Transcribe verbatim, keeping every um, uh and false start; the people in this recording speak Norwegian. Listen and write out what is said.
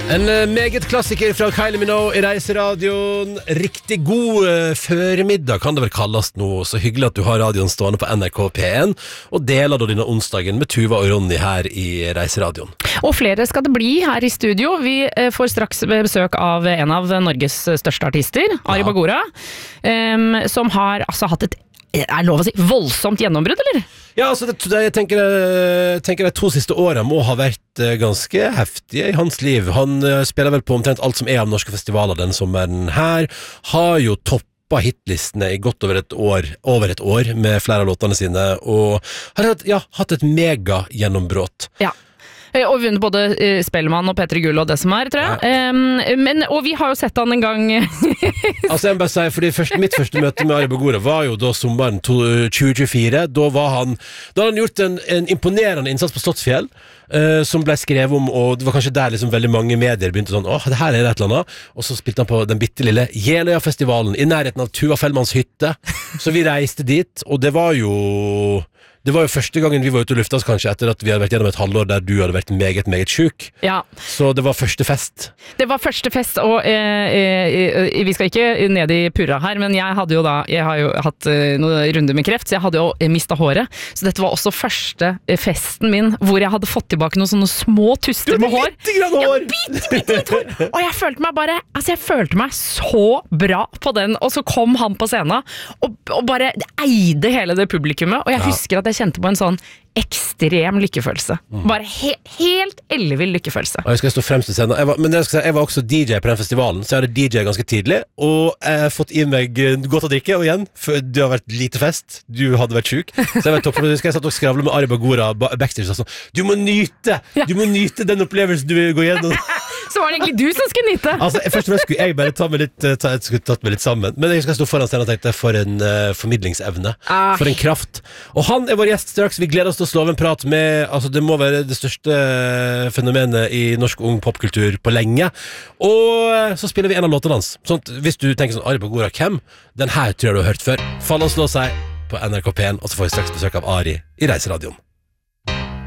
En meget klassiker fra Kylie Minogue i Reiseradioen. Riktig god uh, føremiddag kan det vel kalles nå. Så hyggelig at du har radioen stående på N R K P en og deler da denne onsdagen med Tuva og Ronny her i Reiseradioen. Og flere skal det bli her i studio. Vi uh, får straks besøk av en av Norges største artister, Ari Bagora, um, som har altså hatt et er lov å si voldsomt gjennombrudd, eller? Ja, altså det, det, jeg tenker, jeg tenker de to siste årene må ha vært ganske heftige i hans liv. Han uh, spiller vel på omtrent alt som er av norske festivaler den sommeren her. Har jo toppet hitlistene i godt over et år, over et år med flere av låtene sine, og har hatt, ja, hatt et mega gjennombrott. Ja. Og vi vunnet både Spellemann og Petter Gull og det som er, tror jeg. Ja. Um, men, og vi har jo sett han en gang. Altså jeg må bare si, fordi først, mitt første møte med Ari Bagora var jo da sommeren tjue tjuefire. Da var han, da hadde han gjort en, en imponerende innsats på Slottsfjell, uh, som ble skrevet om, og det var kanskje der liksom veldig mange medier begynte sånn, åh, det her er det et eller annet. Og så spilte han på den bittelille Jeløya-festivalen i nærheten av Tuva Fellmanns hytte. Så vi reiste dit, og det var jo... Det var jo første gangen vi var ute og luftet oss kanskje etter at vi hadde vært gjennom et halvår der du hadde vært meget, meget syk. Ja. Så det var første fest. Det var første fest, og eh, eh, vi skal ikke ned i purra her, men jeg hadde jo da, jeg har jo hatt eh, noen runder med kreft, så jeg hadde jo eh, mistet håret. Så dette var også første eh, festen min, hvor jeg hadde fått tilbake noen sånne små tuster med hår. Du har litt grann hår! Ja, bitte, bitte, bitte hår! Og jeg følte meg bare, altså jeg følte meg så bra på den, og så kom han på scenen, og, og bare eide hele det publikummet, og jeg Ja. husker at jeg kjente på en sånn ekstrem lykkefølelse. Mm. Bare he helt ellevill lykkefølelse. Og jeg skal stå fremst i scenen. Jeg var, men jeg, skal si, jeg var også D J på den festivalen, så jeg hadde D J ganske tidlig, og jeg har fått i meg godt å drikke, og igjen, for det har vært lite fest, du hadde vært syk, så jeg var topp, for jeg satt og skravlet med Ari Bagora backstage, og sånn, du må nyte, Ja. du må nyte den opplevelsen du vil gå gjennom. Så var det egentlig du som skulle nyte. Altså, først og fremst skulle jeg bare ta meg litt, ta, jeg skulle tatt meg litt sammen, men jeg skal stå foran scenen og tenkte, for en uh, formidlingsevne, Ah. for en kraft. Og han er vår gjest straks, vi gleder oss til å slå av en prat med, altså det må være det største fenomenet i norsk ung popkultur på lenge, og så spiller vi en av låtene hans. Sånn at hvis du tenker sånn, Ari Bagora, hvem? Den her tror jeg du har hørt før. Fall og slå seg på N R K P en, og så får vi straks besøk av Ari i Reiseradioen.